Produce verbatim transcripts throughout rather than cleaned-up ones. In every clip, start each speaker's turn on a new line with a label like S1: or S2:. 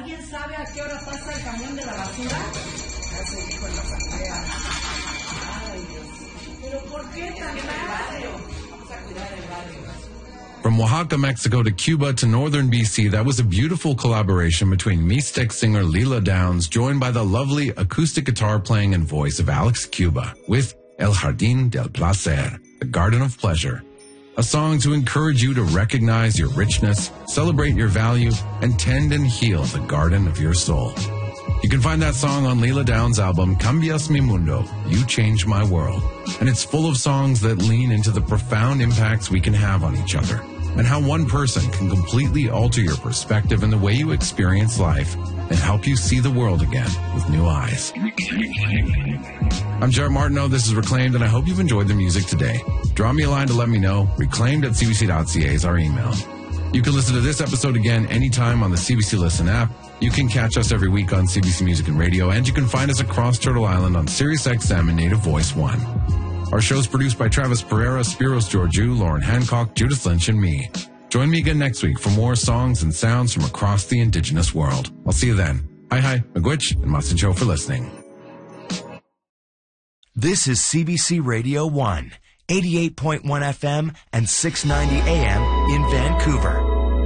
S1: ¿Alguien sabe a qué hora pasa el camión de la basura? Ya se dijo en la asamblea. Ay, Dios. ¿Pero por qué tan rápido? Vamos a cuidar el barrio.
S2: From Oaxaca, Mexico to Cuba to northern B C, that was a beautiful collaboration between Mixtec singer Lila Downs, joined by the lovely acoustic guitar playing and voice of Alex Cuba, with El Jardín del Placer, the Garden of Pleasure. A song to encourage you to recognize your richness, celebrate your value, and tend and heal the garden of your soul. You can find that song on Lila Downs' album, Cambias Mi Mundo, You Changed My World. And it's full of songs that lean into the profound impacts we can have on each other, and how one person can completely alter your perspective and the way you experience life and help you see the world again with new eyes. I'm Jared Martineau. This is Reclaimed, and I hope you've enjoyed the music today. Draw me a line to let me know. Reclaimed at c b c dot c a is our email. You can listen to this episode again anytime on the C B C Listen app. You can catch us every week on C B C Music and Radio, and you can find us across Turtle Island on Sirius X M and Native Voice one. Our show is produced by Travis Pereira, Spiros Georgiou, Lauren Hancock, Judith Lynch, and me. Join me again next week for more songs and sounds from across the Indigenous world. I'll see you then. Hi, hi, Miigwech, and Masincho for listening.
S3: This is C B C Radio one, eighty-eight point one F M and six ninety A M in Vancouver.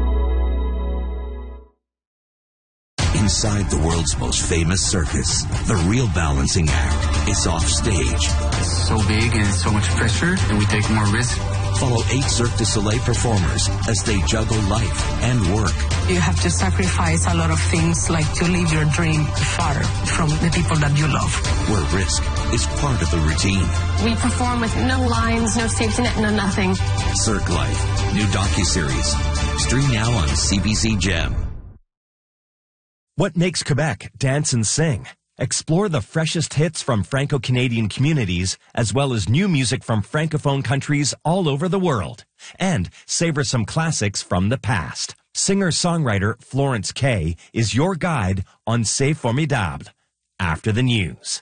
S4: Inside the world's most famous circus, the real balancing act is off stage.
S5: It's so big and so much pressure, and we take more risk.
S4: Follow eight Cirque du Soleil performers as they juggle life and work.
S6: You have to sacrifice a lot of things, like to leave your dream far from the people that you love.
S4: Where risk is part of the routine.
S7: We perform with no lines, no safety net, no nothing.
S4: Cirque Life, new docuseries. Stream now on C B C Gem.
S3: What makes Quebec dance and sing? Explore the freshest hits from Franco-Canadian communities, as well as new music from Francophone countries all over the world. And savor some classics from the past. Singer-songwriter Florence Kay is your guide on C'est Formidable. After the news.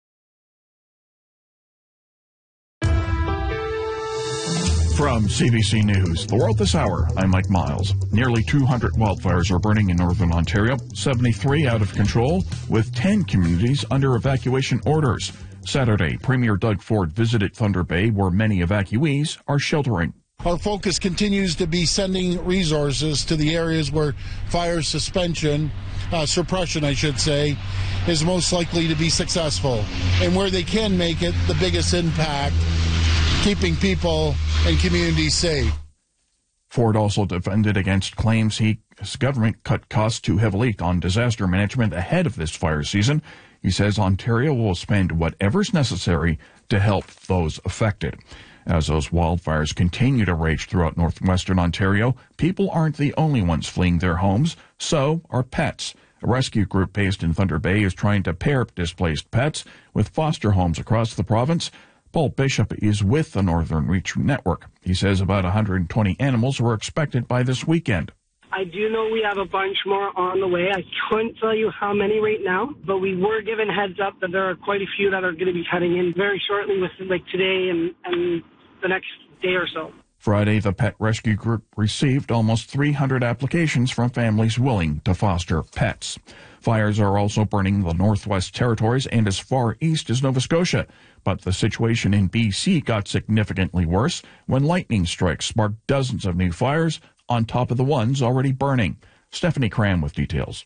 S8: From C B C News, The World This Hour, I'm Mike Miles. Nearly two hundred wildfires are burning in northern Ontario, seventy-three out of control, with ten communities under evacuation orders. Saturday, Premier Doug Ford visited Thunder Bay, where many evacuees are sheltering.
S9: Our focus continues to be sending resources to the areas where fire suspension, uh, suppression, I should say, is most likely to be successful, and where they can make it the biggest impact, keeping people and communities safe.
S8: Ford also defended against claims he, his government cut costs too heavily on disaster management ahead of this fire season. He says Ontario will spend whatever's necessary to help those affected. As those wildfires continue to rage throughout northwestern Ontario, people aren't the only ones fleeing their homes, so are pets. A rescue group based in Thunder Bay is trying to pair displaced pets with foster homes across the province. Paul Bishop is with the Northern Reach Network. He says about one hundred twenty animals were expected by this weekend.
S10: I do know we have a bunch more on the way. I couldn't tell you how many right now, but we were given heads up that there are quite a few that are going to be heading in very shortly, with like today and, and the next day or so.
S8: Friday, the Pet Rescue Group received almost three hundred applications from families willing to foster pets. Fires are also burning the Northwest Territories and as far east as Nova Scotia. But the situation in B C got significantly worse when lightning strikes sparked dozens of new fires on top of the ones already burning. Stephanie Cram with details.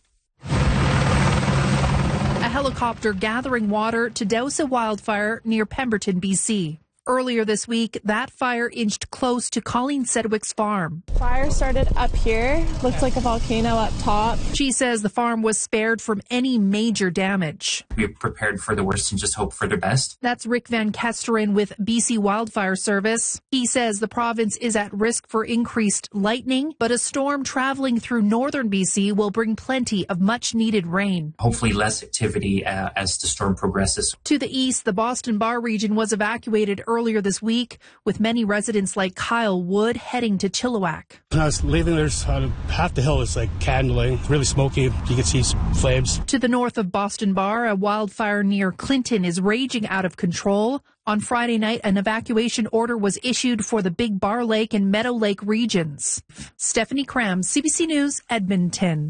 S11: A helicopter gathering water to douse a wildfire near Pemberton, B C. Earlier this week, that fire inched close to Colleen Sedgwick's farm.
S12: Fire started up here. Looks like a volcano up top.
S11: She says the farm was spared from any major damage.
S5: We prepared for the worst and just hope for the best.
S11: That's Rick Van Kesteren with B C Wildfire Service. He says the province is at risk for increased lightning, but a storm traveling through northern B C will bring plenty of much-needed rain.
S5: Hopefully less activity uh, as the storm progresses.
S11: To the east, the Boston Bar region was evacuated earlier earlier this week, with many residents like Kyle Wood heading to Chilliwack.
S13: When I was leaving, there's uh, half the hill is like candling, really smoky. You can see flames.
S11: To the north of Boston Bar, a wildfire near Clinton is raging out of control. On Friday night, an evacuation order was issued for the Big Bar Lake and Meadow Lake regions. Stephanie Cram, C B C News, Edmonton.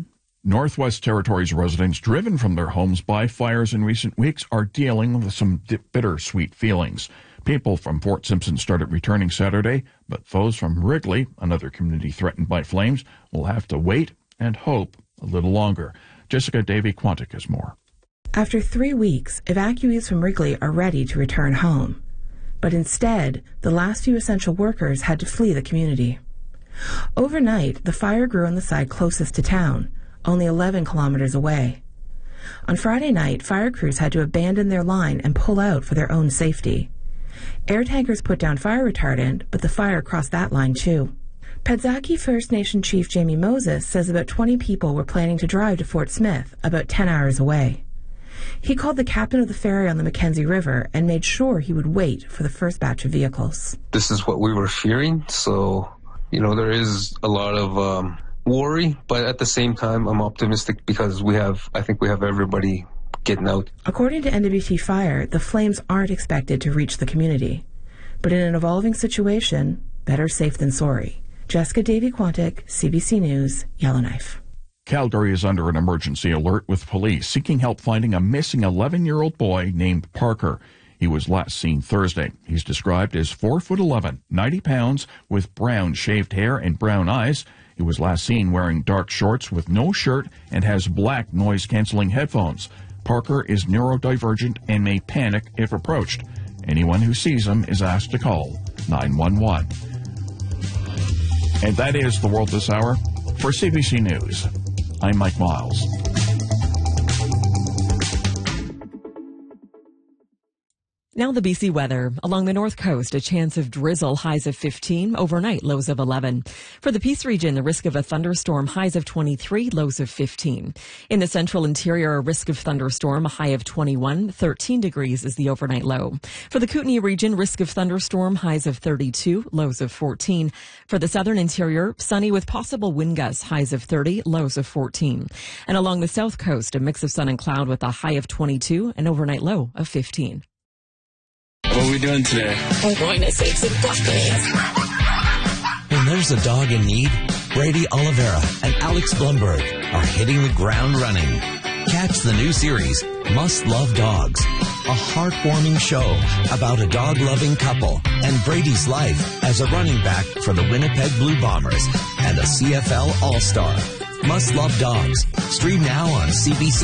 S8: Northwest Territories residents driven from their homes by fires in recent weeks are dealing with some bittersweet feelings. People from Fort Simpson started returning Saturday, but those from Wrigley, another community threatened by flames, will have to wait and hope a little longer. Jessica Davy-Quantick has more.
S14: After three weeks, evacuees from Wrigley are ready to return home. But instead, the last few essential workers had to flee the community. Overnight, the fire grew on the side closest to town, only eleven kilometers away. On Friday night, fire crews had to abandon their line and pull out for their own safety. Air tankers put down fire retardant, but the fire crossed that line too. Pedzaki First Nation Chief Jamie Moses says about twenty people were planning to drive to Fort Smith, about ten hours away. He called the captain of the ferry on the Mackenzie River and made sure he would wait for the first batch of vehicles.
S15: This is what we were fearing, so, you know, there is a lot of um, worry, but at the same time, I'm optimistic because we have, I think we have everybody getting out.
S14: According to N W T Fire, the flames aren't expected to reach the community. But in an evolving situation, better safe than sorry. Jessica Davy-Quantick, C B C News, Yellowknife.
S8: Calgary is under an emergency alert with police seeking help finding a missing eleven-year-old boy named Parker. He was last seen Thursday. He's described as four foot eleven, ninety pounds, with brown shaved hair and brown eyes. He was last seen wearing dark shorts with no shirt and has black noise-canceling headphones. Parker is neurodivergent and may panic if approached. Anyone who sees him is asked to call nine one one. And that is the world this hour. For C B C News, I'm Mike Miles.
S16: Now the B C weather. Along the north coast, a chance of drizzle, highs of fifteen, overnight lows of eleven. For the Peace region, the risk of a thunderstorm, highs of twenty-three, lows of fifteen. In the central interior, a risk of thunderstorm, a high of twenty-one, thirteen degrees is the overnight low. For the Kootenay region, risk of thunderstorm, highs of thirty-two, lows of fourteen. For the southern interior, sunny with possible wind gusts, highs of thirty, lows of fourteen. And along the south coast, a mix of sun and cloud with a high of twenty-two, an overnight low of fifteen.
S5: What are we doing today?
S7: I'm going to save some puppies.
S4: When there's a dog in need, Brady Oliveira and Alex Blumberg are hitting the ground running. Catch the new series, Must Love Dogs, a heartwarming show about a dog-loving couple and Brady's life as a running back for the Winnipeg Blue Bombers and a C F L All-Star. Must Love Dogs. Stream now on C B C.